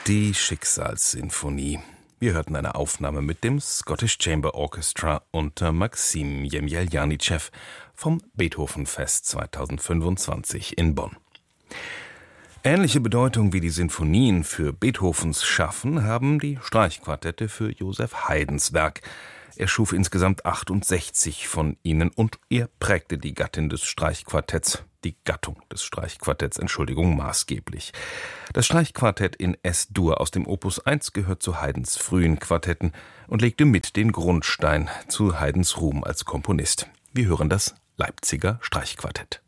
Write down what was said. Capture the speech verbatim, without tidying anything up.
Die Schicksalssinfonie. Wir hörten eine Aufnahme mit dem Scottish Chamber Orchestra unter Maxim Jemjeljanitschew vom Beethoven-Fest zweitausendfünfundzwanzig in Bonn. Ähnliche Bedeutung wie die Sinfonien für Beethovens Schaffen haben die Streichquartette für Joseph Haydns Werk. Er schuf insgesamt achtundsechzig von ihnen und er prägte die Gattin des Streichquartetts, die Gattung des Streichquartetts, Entschuldigung, maßgeblich. Das Streichquartett in S-Dur aus dem Opus eins gehört zu Haydns frühen Quartetten und legte mit den Grundstein zu Haydns Ruhm als Komponist. Wir hören das Leipziger Streichquartett.